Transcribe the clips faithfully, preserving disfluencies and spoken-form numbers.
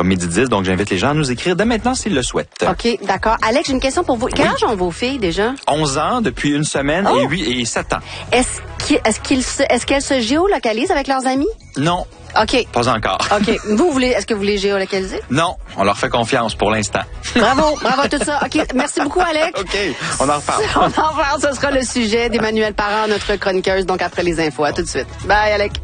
vers midi dix. Donc, j'invite les gens à nous écrire dès maintenant s'ils le souhaitent. OK, d'accord. Alex, j'ai une question pour vous. Quel Oui. âge ont vos filles déjà? onze ans depuis une semaine Oh. et huit et sept ans. Est-ce qu'ils, est-ce qu'ils se, est-ce qu'elles se géolocalisent avec leurs amis? Non, OK. pas encore. OK. Vous, voulez, est-ce que vous les géolocalisez? Non, on leur fait confiance pour l'instant. Bravo, bravo à tout ça. OK, merci beaucoup, Alex. OK, on en reparle. On en reparle, ce sera le sujet d'Emmanuelle Parent, notre chroniqueuse, donc après les infos. À tout de suite. Bye, Alex.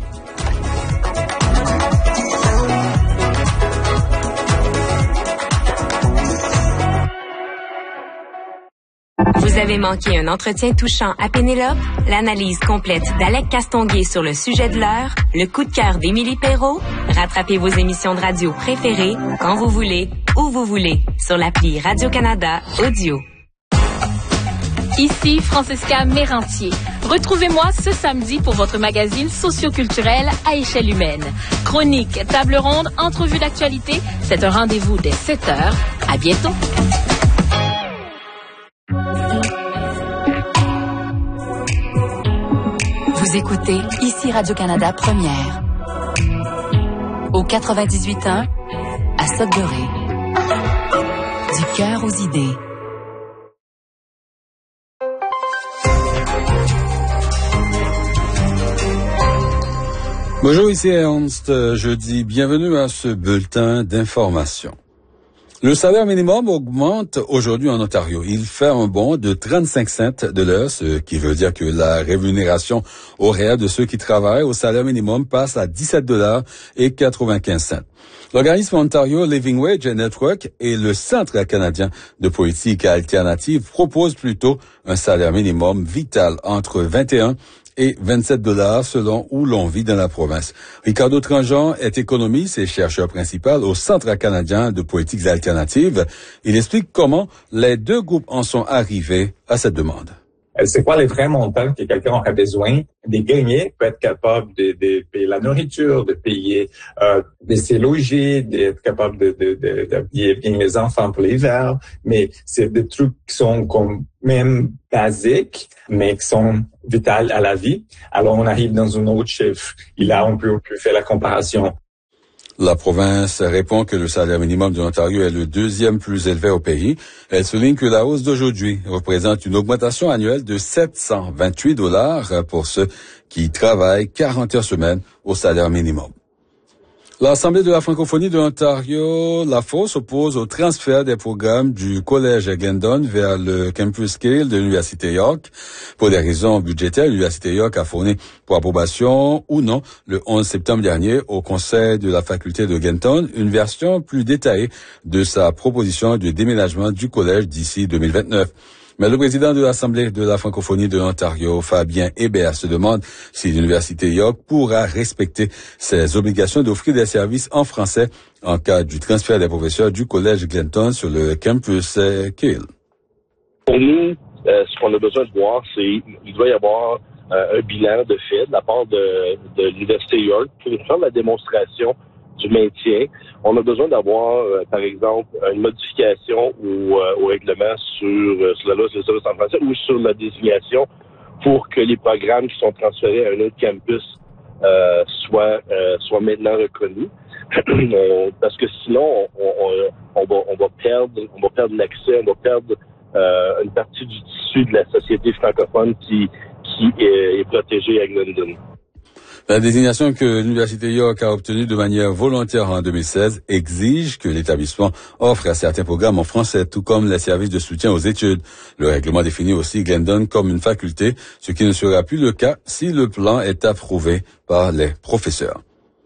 Vous avez manqué un entretien touchant à Pénélope? L'analyse complète d'Alec Castonguay sur le sujet de l'heure? Le coup de cœur d'Émilie Perrault? Rattrapez vos émissions de radio préférées quand vous voulez, où vous voulez, sur l'appli Radio-Canada Audio. Ici Francisca Mérentier. Retrouvez-moi ce samedi pour votre magazine socioculturel à échelle humaine. Chronique, table ronde, entrevue d'actualité. C'est un rendez-vous dès sept heures. À bientôt. Vous écoutez ici Radio-Canada Première. Au quatre-vingt-dix-huit ans, à Sudbury. Du cœur aux idées. Bonjour, ici Ernst. Je dis bienvenue à ce bulletin d'information. Le salaire minimum augmente aujourd'hui en Ontario. Il fait un bond de trente-cinq cents de l'heure, ce qui veut dire que la rémunération horaire de ceux qui travaillent au salaire minimum passe à dix-sept dollars et quatre-vingt-quinze cents. L'organisme Ontario Living Wage Network et le Centre canadien de politique alternative proposent plutôt un salaire minimum vital entre vingt et un et vingt-sept dollars selon où l'on vit dans la province. Ricardo Tranjean est économiste et chercheur principal au Centre canadien de politiques alternatives. Il explique comment les deux groupes en sont arrivés à cette demande. C'est quoi les vrais montants que quelqu'un aurait besoin de gagner pour être capable de, de payer la nourriture, de payer, euh, de se loger, d'être capable de, de, de, d'habiller bien les enfants pour l'hiver. Mais c'est des trucs qui sont comme même basiques, mais qui sont vitales à la vie. Alors on arrive dans un autre chiffre. Et là, on peut, on peut faire la comparaison. La province répond que le salaire minimum de l'Ontario est le deuxième plus élevé au pays. Elle souligne que la hausse d'aujourd'hui représente une augmentation annuelle de sept cent vingt-huit dollars pour ceux qui travaillent quarante heures semaine au salaire minimum. L'Assemblée de la francophonie de l'Ontario, la F O, s'oppose au transfert des programmes du collège Glendon vers le campus Keele de l'Université York. Pour des raisons budgétaires, l'Université York a fourni pour approbation ou non le onze septembre dernier au conseil de la faculté de Glendon une version plus détaillée de sa proposition de déménagement du collège d'ici deux mille vingt-neuf. Mais le président de l'Assemblée de la francophonie de l'Ontario, Fabien Hébert, se demande si l'Université York pourra respecter ses obligations d'offrir des services en français en cas du transfert des professeurs du collège Glendon sur le campus Keele. Pour nous, euh, ce qu'on a besoin de voir, c'est qu'il doit y avoir euh, un bilan de fait de la part de, de l'Université York pour faire la démonstration du maintien. On a besoin d'avoir, euh, par exemple, une modification au, euh, au règlement sur, euh, sur la loi sur les services en français ou sur la désignation pour que les programmes qui sont transférés à un autre campus euh, soient, euh, soient maintenant reconnus. Parce que sinon, on, on, on, va, on va perdre, on va perdre l'accès, on va perdre euh, une partie du tissu de la société francophone qui, qui est, est protégée à Glendon. La désignation que l'Université York a obtenue de manière volontaire en deux mille seize exige que l'établissement offre à certains programmes en français, tout comme les services de soutien aux études. Le règlement définit aussi Glendon comme une faculté, ce qui ne sera plus le cas si le plan est approuvé par les professeurs.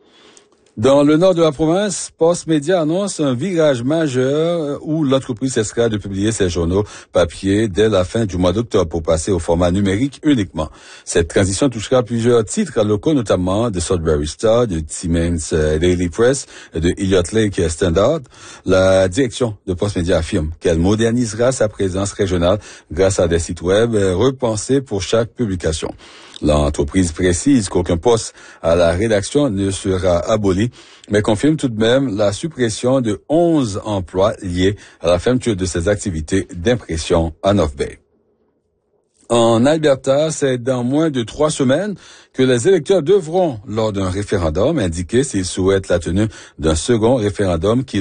Dans le nord de la province, Postmedia annonce un virage majeur où l'entreprise cessera de publier ses journaux papier dès la fin du mois d'octobre pour passer au format numérique uniquement. Cette transition touchera plusieurs titres locaux, notamment de Sudbury Star, de Timmins Daily Press et de Elliott Lake Standard. La direction de Postmedia affirme qu'elle modernisera sa présence régionale grâce à des sites web repensés pour chaque publication. L'entreprise précise qu'aucun poste à la rédaction ne sera aboli, mais confirme tout de même la suppression de onze emplois liés à la fermeture de ses activités d'impression à North Bay. En Alberta, c'est dans moins de trois semaines que les électeurs devront, lors d'un référendum, indiquer s'ils souhaitent la tenue d'un second référendum qui